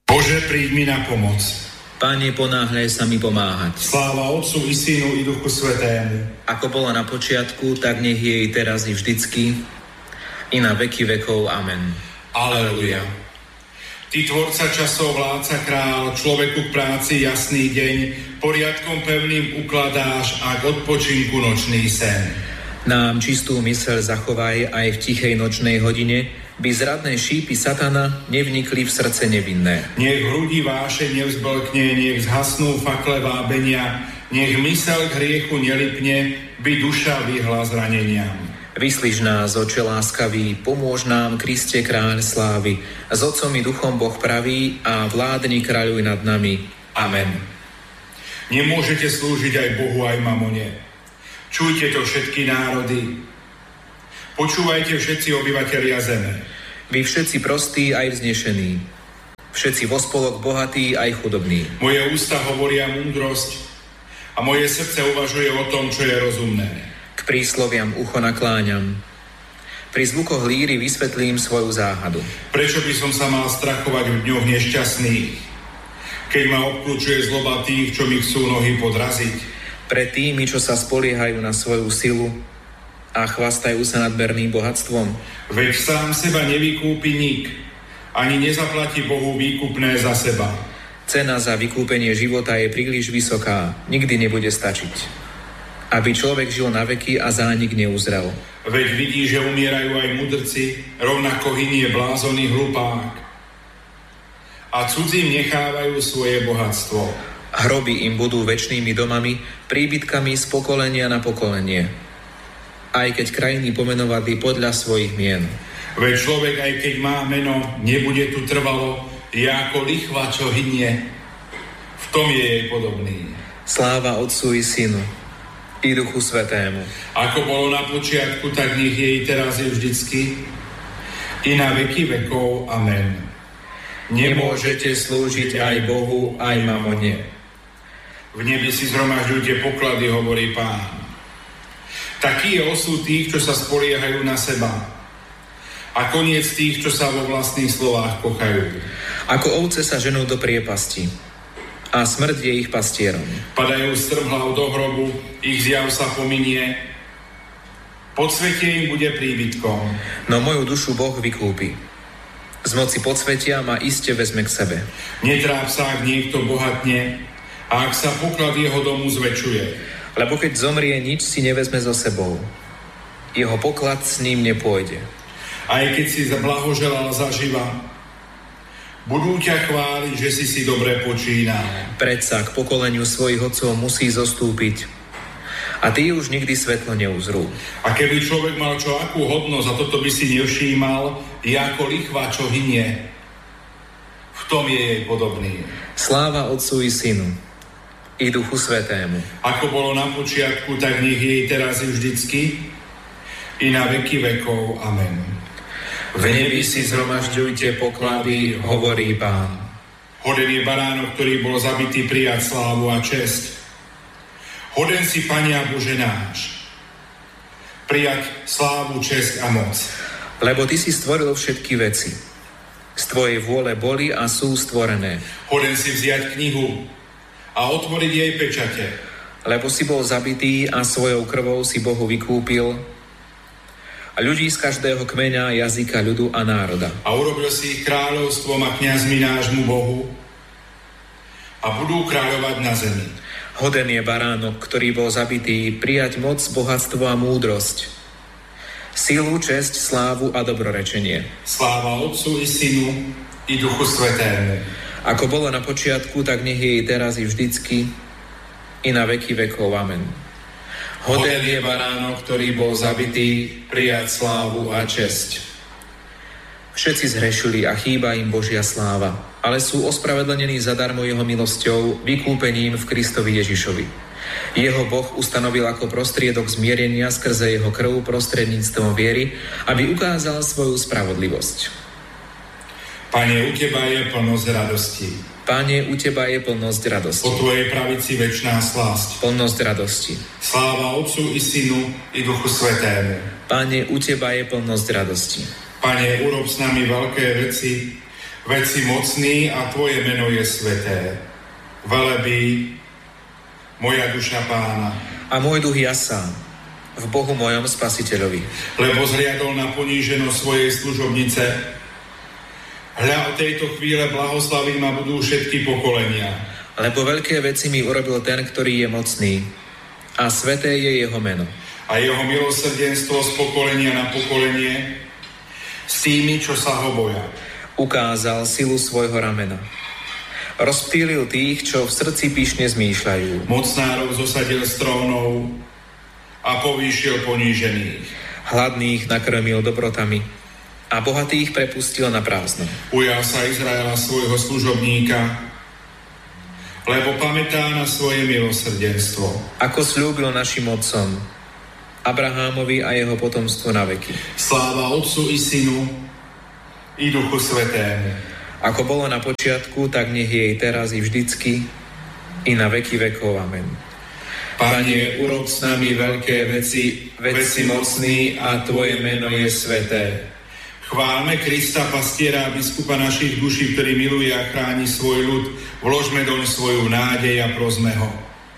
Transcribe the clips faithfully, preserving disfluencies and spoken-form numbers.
Bože, príď mi na pomoc. Pane, ponáhľaj sa mi pomáhať. Sláva Otcu i Synu i Duchu Svätému. Ako bola na počiatku, tak nech je jej teraz i vždycky, i na veky vekov. Amen. Aleluja. Ty, tvorca časov, vládca král, človeku k práci jasný deň, poriadkom pevným ukladáš a k odpočinku nočný sen. Nám čistú myseľ zachovaj aj v tichej nočnej hodine, by zradné šípy satana nevnikli v srdce nevinné. Nech hrudi váše nevzblkne, nech zhasnú fakle vábenia, nech myseľ k hriechu nelipne, by duša vyhla zraneniam. Vyslíš nás, Oče láskavý, pomôž nám, Kriste kráľ slávy, s Otcom i Duchom Boh pravý a vládni kráľuj nad nami. Amen. Nemôžete slúžiť aj Bohu, aj mamone. Čujte to všetky národy. Počúvajte všetci obyvatelia zeme. Vy všetci prostí aj vznešení. Všetci vo spolok bohatí aj chudobní. Moje ústa hovoria múdrosť a moje srdce uvažuje o tom, čo je rozumné. K prísloviam ucho nakláňam. Pri zvukoch líry vysvetlím svoju záhadu. Prečo by som sa mal strachovať v dňoch nešťastných, keď ma obklúčuje zloba tých, čo mi chcú nohy podraziť? Pre tými, čo sa spoliehajú na svoju silu a chvastajú sa nadmerným bohatstvom. Veď sám seba nevykúpi nik, ani nezaplatí Bohu výkupné za seba. Cena za vykúpenie života je príliš vysoká, nikdy nebude stačiť, aby človek žil na veky a zánik neuzrel. Veď vidí, že umierajú aj mudrci, rovnako hynie blázony hlupák. A cudzím nechávajú svoje bohatstvo. Hroby im budú večnými domami, príbytkami z pokolenia na pokolenie. Aj keď krajiny pomenovali podľa svojich mien. Veď človek, aj keď má meno, nebude tu trvalo, je ako lichva, čo hynie. V tom je jej podobný. Sláva Otcu i Synu i Duchu Svätému. Ako bolo na počiatku, tak nech jej teraz je vždycky, i na veky vekov. Amen. Nemôžete slúžiť aj Bohu, aj mamone. V nebi si zhromažďujte poklady, hovorí Pán. Taký je osud tých, čo sa spoliehajú na seba. A koniec tých, čo sa vo vlastných slovách kochajú. Ako ovce sa ženú do priepasti a smrť je ich pastierom. Padajú strmhlav do hrobu, ich zjav sa pominie. Podsvetie im bude príbytkom. No moju dušu Boh vykúpi. Z moci podsvetia ma iste vezme k sebe. Netráp sa, ak niekto bohatne, a ak sa poklad jeho domu zväčšuje. Lebo keď zomrie, nič si nevezme so sebou. Jeho poklad s ním nepôjde. Aj keď si blahoželal zaživa, budú ťa chváliť, že si si dobre počínal. Predsa k pokoleniu svojich otcov musí zostúpiť. A tí už nikdy svetlo neuzrú. A keby človek mal čo akú hodnosť, a toto by si nevšímal, je ako lichva, čo hynie. V tom je jej podobný. Sláva Otcu i Synu i Duchu Svätému. Ako bolo na počiatku, tak nech jej teraz i vždycky, i na veky vekov. Amen. V nebi si zhromažďujte poklady, hovorí Pán. Hoden je baránok, ktorý bol zabitý prijať slávu a česť. Hoden si, Pane a Bože náš, prijať slávu, česť a moc. Lebo Ty si stvoril všetky veci. Z Tvojej vôle boli a sú stvorené. Hoden si vziať knihu a otvoriť jej pečate. Lebo si bol zabitý a svojou krvou si Bohu vykúpil a ľudí z každého kmeňa, jazyka, ľudu a národa. A urobil si ich kráľovstvom a kňazmi nášmu Bohu a budú kráľovať na zemi. Hoden je baránok, ktorý bol zabitý, prijať moc, bohatstvo a múdrosť, silu, česť, slávu a dobrorečenie. Sláva Otcu i Synu i Duchu Svätému. Ako bolo na počiatku, tak nech je teraz i vždycky, i na veky vekov. Amen. Hoden je baránok, ktorý bol zabitý, prijať slávu a česť. Všetci zhrešili a chýba im Božia sláva, ale sú ospravedlnení zadarmo jeho milosťou, vykúpením v Kristovi Ježišovi. Jeho Boh ustanovil ako prostriedok zmierenia skrze jeho krv prostredníctvom viery, aby ukázal svoju spravodlivosť. Pane, u Teba je plnosť radosti. Pane, u Teba je plnosť radosti. Po Tvojej pravici večná slásť. Plnosť radosti. Sláva Otcu i Synu i Duchu Svätému. Pane, u Teba je plnosť radosti. Pane, urob s nami veľké veci, Veď si mocný a tvoje meno je sveté. Velebí moja duša Pána. A môj duch jasá v Bohu mojom Spasiteľovi. Lebo zhliadol na poníženosť svojej služobnice. Hľa od tejto chvíle blahoslaví ma budú všetky pokolenia. Lebo veľké veci mi urobil ten, ktorý je mocný. A sveté je jeho meno. A jeho milosrdenstvo z pokolenia na pokolenie s tými, čo sa ho boja. Ukázal silu svojho ramena. Rozptýlil tých, čo v srdci pyšne zmýšľajú. Mocnárov zosadil z trónov a povýšil ponížených. Hladných nakrmil dobrotami a bohatých prepustil na prázdno. Ujal sa Izraela svojho služobníka, lebo pamätá na svoje milosrdenstvo. Ako sľúbil našim otcom, Abrahámovi a jeho potomstvu na veky. Sláva Otcu i Synu i Duchu Svätému. Ako bolo na počiatku, tak nech je jej teraz i vždycky, i na veky vekov. Amen. Pane, urob s nami veľké veci, veď si mocný a tvoje meno je sveté. Chválme Krista, pastiera a biskupa našich duší, ktorý miluje a chráni svoj ľud. Vložme doň svoju nádej a prosme ho.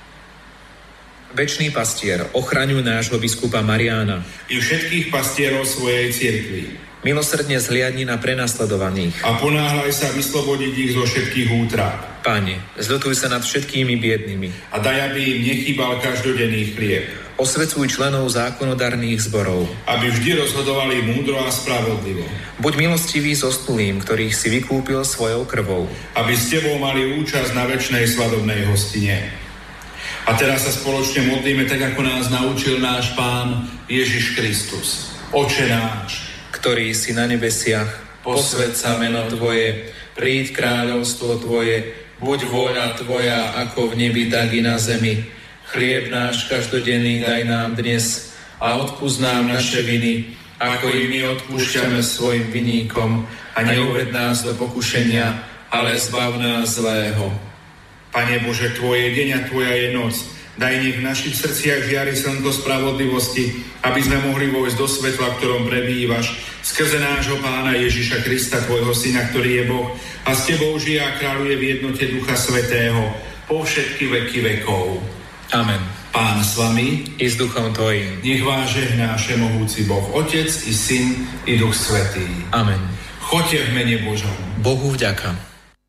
Večný pastier, ochraňuj nášho biskupa Mariána I všetkých pastierov svojej cirkvi. Milosrdne zhliadni na prenasledovaných. A ponáhľaj sa vyslobodiť ich zo všetkých útrap. Pane, zľutuj sa nad všetkými biednými. A daj, aby im nechýbal každodenný chlieb. Osvecuj členov zákonodarných zborov. Aby vždy rozhodovali múdro a spravodlivo. Buď milostivý zostulým, ktorých si vykúpil svojou krvou. Aby s tebou mali účasť na večnej svadobnej hostine. A teraz sa spoločne modlíme, tak ako nás naučil náš Pán Ježiš Kristus. Oče náš, ktorý si na nebesiach, posväť sa meno Tvoje, príď kráľovstvo Tvoje, buď vôľa Tvoja, ako v nebi, tak i na zemi. Chlieb náš každodenný daj nám dnes a odpusť nám naše viny, ako i my odpúšťame svojim viníkom, a neuved nás do pokušenia, ale zbav nás zlého. Pane Bože, Tvoje deň a Tvoja je noc. Daj, nech v našich srdciach žiari slnko spravodlivosti, aby sme mohli vojsť do svetla, v ktorom prebývaš, skrze nášho Pána Ježiša Krista, Tvojho Syna, ktorý je Boh, a s Tebou žije a kráľuje v jednote Ducha Svätého po všetky veky vekov. Amen. Pán s vami i s duchom Tvojím. Nech vás žehná všemohúci Boh, Otec i Syn i Duch Svätý. Amen. Choďte v mene Božom. Bohu vďaka.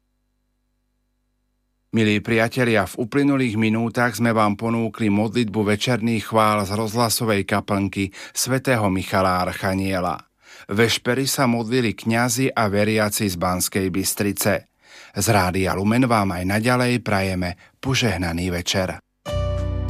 Milí priatelia, v uplynulých minútach sme vám ponúkli modlitbu večerných chvál z rozhlasovej kaplnky svätého Michala Archaniela. Vešpery sa modlili kňazi a veriaci z Banskej Bystrice. Z Rádia Lumen vám aj naďalej prajeme požehnaný večer.